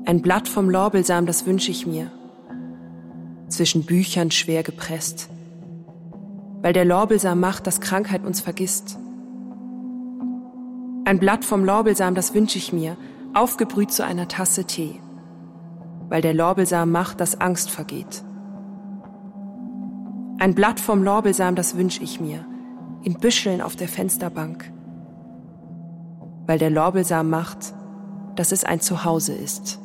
Ein Blatt vom Lorbeelsam, das wünsch ich mir. Zwischen Büchern schwer gepresst. Weil der Lorbeelsam macht, dass Krankheit uns vergisst. Ein Blatt vom Lorbeelsam, das wünsch ich mir, aufgebrüht zu einer Tasse Tee. Weil der Lorbeelsam macht, dass Angst vergeht. Ein Blatt vom Lorbeelsam, das wünsch ich mir, in Büscheln auf der Fensterbank. Weil der Lorbeelsam macht, dass es ein Zuhause ist.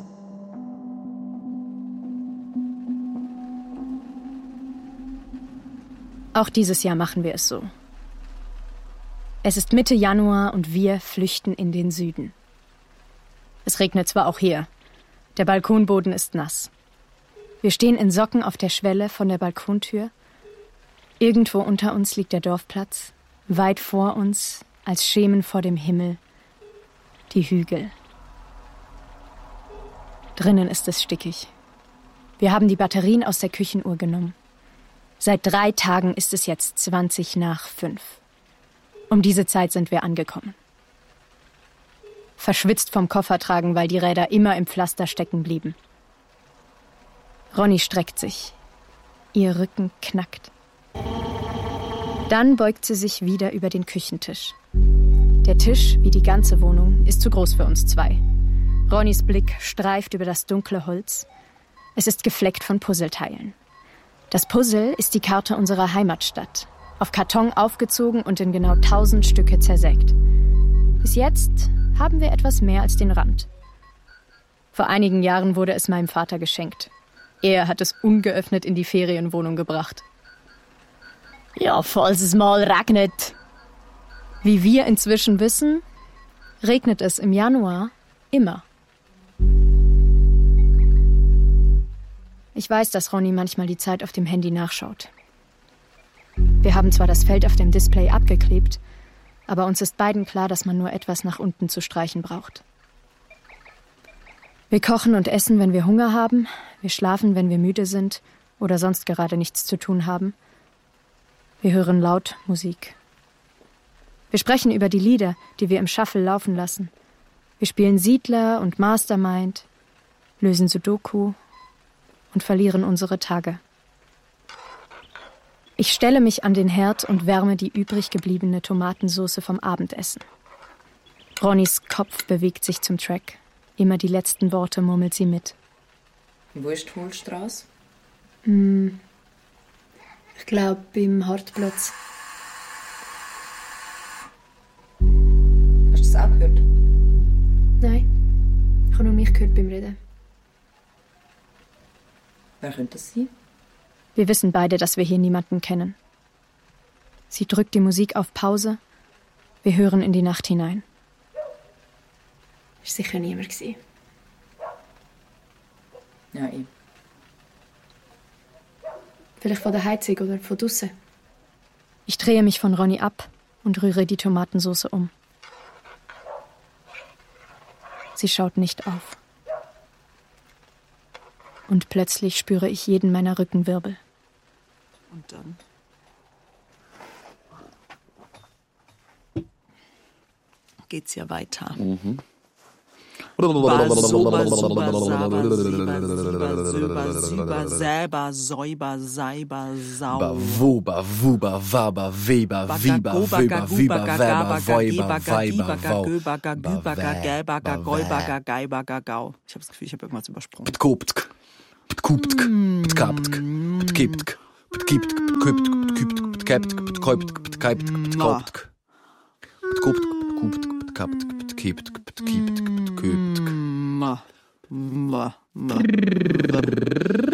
Auch dieses Jahr machen wir es so. Es ist Mitte Januar und wir flüchten in den Süden. Es regnet zwar auch hier. Der Balkonboden ist nass. Wir stehen in Socken auf der Schwelle von der Balkontür. Irgendwo unter uns liegt der Dorfplatz. Weit vor uns, als Schemen vor dem Himmel, die Hügel. Drinnen ist es stickig. Wir haben die Batterien aus der Küchenuhr genommen. Seit 3 Tagen ist es jetzt 5:20. Um diese Zeit sind wir angekommen. Verschwitzt vom Koffertragen, weil die Räder immer im Pflaster stecken blieben. Ronny streckt sich. Ihr Rücken knackt. Dann beugt sie sich wieder über den Küchentisch. Der Tisch, wie die ganze Wohnung, ist zu groß für uns zwei. Ronnys Blick streift über das dunkle Holz. Es ist gefleckt von Puzzleteilen. Das Puzzle ist die Karte unserer Heimatstadt. Auf Karton aufgezogen und in genau 1000 Stücke zersägt. Bis jetzt haben wir etwas mehr als den Rand. Vor einigen Jahren wurde es meinem Vater geschenkt. Er hat es ungeöffnet in die Ferienwohnung gebracht. Ja, falls es mal regnet. Wie wir inzwischen wissen, regnet es im Januar immer. Ich weiß, dass Ronny manchmal die Zeit auf dem Handy nachschaut. Wir haben zwar das Feld auf dem Display abgeklebt, aber uns ist beiden klar, dass man nur etwas nach unten zu streichen braucht. Wir kochen und essen, wenn wir Hunger haben. Wir schlafen, wenn wir müde sind oder sonst gerade nichts zu tun haben. Wir hören laut Musik. Wir sprechen über die Lieder, die wir im Shuffle laufen lassen. Wir spielen Siedler und Mastermind, lösen Sudoku und verlieren unsere Tage. Ich stelle mich an den Herd und wärme die übrig gebliebene Tomatensauce vom Abendessen. Ronnys Kopf bewegt sich zum Track. Immer die letzten Worte murmelt sie mit. Wo ist die Hohlstrasse? Ich glaube, beim Hartplatz. Hast du das auch gehört? Nein, ich habe nur mich gehört beim Reden. Wer könnte das sein? Wir wissen beide, dass wir hier niemanden kennen. Sie drückt die Musik auf Pause. Wir hören in die Nacht hinein. Ist sicher niemand gewesen. Ja, ich. Vielleicht von der Heizung oder von draussen. Ich drehe mich von Ronny ab und rühre die Tomatensauce um. Sie schaut nicht auf. Und plötzlich spüre ich jeden meiner Rückenwirbel. Und dann geht's ja weiter. Selber, säuber, seiber, sau. Wuba, wuba, waba, weber, wieber, wöber, wieber, werber, weiber, weiber, wau. Ich habe das Gefühl, ich habe irgendwas übersprungen. Ptkoptk, ptkuptk, ptkaptk, ptkiptk, ptkiptk, ptköptk, ptküptk, ptkäptk, ptkäuptk, ptkäiptk, ptkoptk, ptkoptk, ptkuptk, ptkaptk, ptkiptk, ptkiptk, ptköptk.